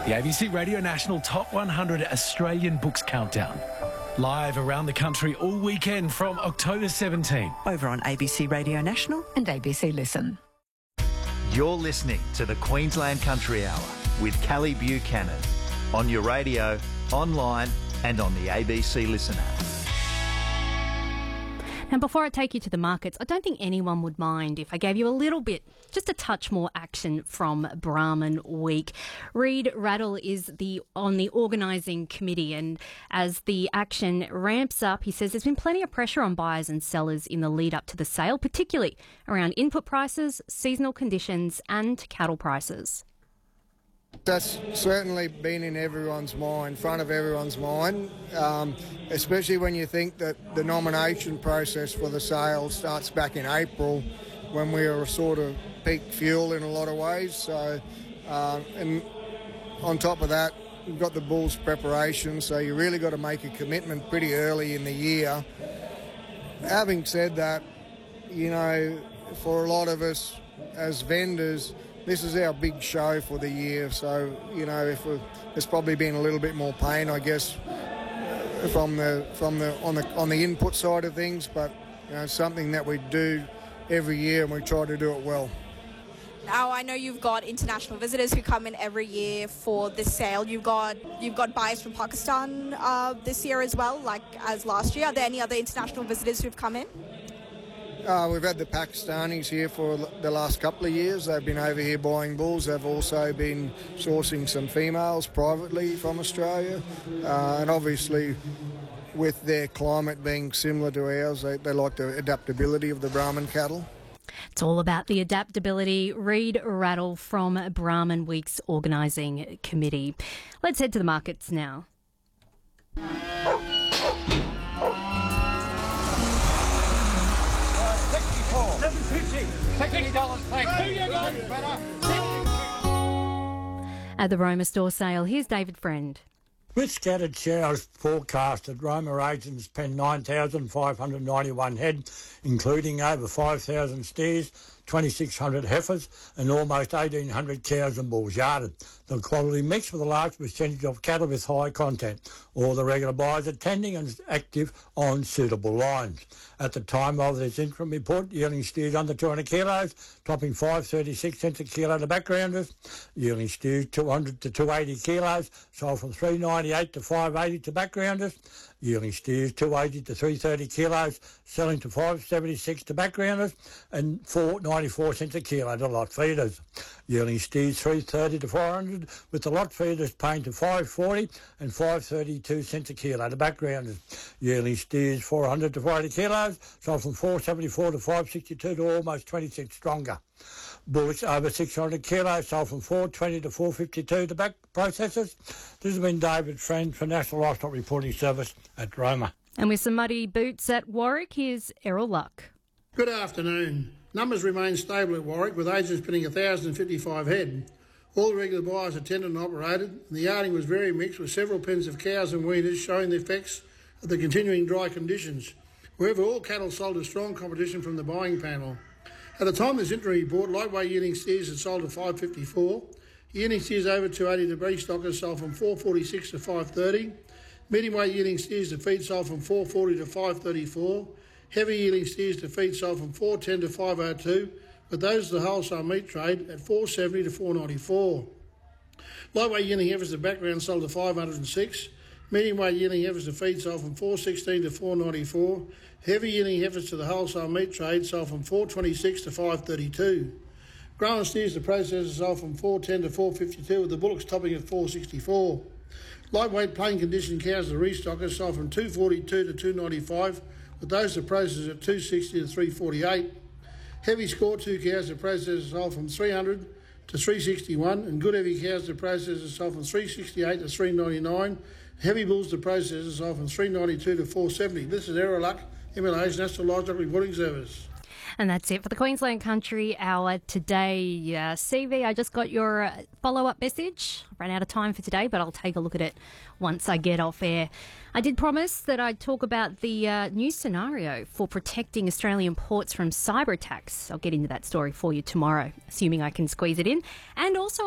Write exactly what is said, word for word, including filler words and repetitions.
The A B C Radio National Top one hundred Australian Books Countdown. Live around the country all weekend from October seventeenth. Over on A B C Radio National and A B C Listen. You're listening to the Queensland Country Hour with Callie Buchanan on your radio, online and on the A B C Listen app. Now, before I take you to the markets, I don't think anyone would mind if I gave you a little bit, just a touch more action from Brahman Week. Reid Rattle is the on the organising committee, and as the action ramps up, he says there's been plenty of pressure on buyers and sellers in the lead up to the sale, particularly around input prices, seasonal conditions and cattle prices. That's certainly been in everyone's mind, front of everyone's mind, um, especially when you think that the nomination process for the sale starts back in April, when we were sort of peak fuel in a lot of ways. So, uh, and on top of that, you've got the Bulls preparation, so you really got to make a commitment pretty early in the year. Having said that, you know, for a lot of us as vendors, this is our big show for the year, so, you know, if we, there's probably been a little bit more pain, I guess, from the from the on the on the input side of things, but you know, it's something that we do every year and we try to do it well. Now, I know you've got international visitors who come in every year for this sale. You've got you've got buyers from Pakistan uh, this year as well, like as last year. Are there any other international visitors who've come in? Uh, we've had the Pakistanis here for the last couple of years. They've been over here buying bulls. They've also been sourcing some females privately from Australia. Uh, and obviously, with their climate being similar to ours, they, they like the adaptability of the Brahman cattle. It's all about the adaptability. Reid Rattle from Brahman Week's organising committee. Let's head to the markets now. At the Roma store sale, here's David Friend. With scattered showers forecasted, Roma agents penned nine thousand five hundred ninety-one head, including over five thousand steers, twenty-six hundred heifers and almost eighteen hundred cows and bulls yarded. The quality mix with a large percentage of cattle with high content, all the regular buyers attending and active on suitable lines. At the time of this interim report, yearling steers under two hundred kilos, topping five dollars thirty-six cents a kilo to backgrounders. Yearling steers two hundred to two hundred eighty kilos, sold from three dollars ninety-eight to five dollars eighty to backgrounders. Yearling steers two hundred eighty to three dollars thirty kilos, selling to five dollars seventy-six to backgrounders and four dollars ninety-four cents a kilo to lot feeders. Yearling steers three dollars thirty to four hundred, with the lot feeders paying to five dollars forty and five dollars thirty-two cents a kilo to backgrounders. Yearling steers four hundred to four hundred kilos, sold from four dollars seventy-four to five dollars sixty-two to almost twenty cents stronger. Bullocks over six hundred kilos, sold from four dollars twenty to four dollars fifty-two to back processors. This has been David Friend for National Livestock Reporting Service at Roma. And with some muddy boots at Warwick, here's Errol Luck. Good afternoon. Numbers remain stable at Warwick, with agents pinning one thousand fifty-five head. All the regular buyers attended and operated, and the yarding was very mixed, with several pens of cows and weaners showing the effects of the continuing dry conditions. However, all cattle sold to strong competition from the buying panel. At the time of this interim report, lightweight yielding steers had sold at five dollars fifty-four, yielding steers over two dollars eighty to beef stockers sold from four dollars forty-six to five dollars thirty, medium weight yielding steers to feed sold from four dollars forty to five dollars thirty-four, heavy yielding steers to feed sold from four dollars ten to five dollars oh two, with those to the wholesale meat trade at four dollars seventy to four dollars ninety-four. Lightweight yielding heifers to background sold to five hundred six, medium weight yielding heifers to feed sold from four dollars sixteen to four dollars ninety-four, heavy yielding heifers to the wholesale meat trade sold from four dollars twenty-six to five dollars thirty-two. Growing steers to processors sold from four dollars ten to four dollars fifty-two, with the bullocks topping at four dollars sixty-four. Lightweight plain conditioned cows to restockers sold from two dollars forty-two to two dollars ninety-five, with those to processors at two dollars sixty to three dollars forty-eight. Heavy score two cows to processors sold from three hundred to three dollars sixty-one, and good heavy cows to processors sold from three dollars sixty-eight to three dollars ninety-nine. Heavy bulls to processors sold from three dollars ninety-two to four dollars seventy. This is Errol Luck, M L A's National Livestock Reporting Service. And that's it for the Queensland Country Hour today. Uh, C V, I just got your uh, follow-up message. I ran out of time for today, but I'll take a look at it once I get off air. I did promise that I'd talk about the uh, new scenario for protecting Australian ports from cyber attacks. I'll get into that story for you tomorrow, assuming I can squeeze it in. And also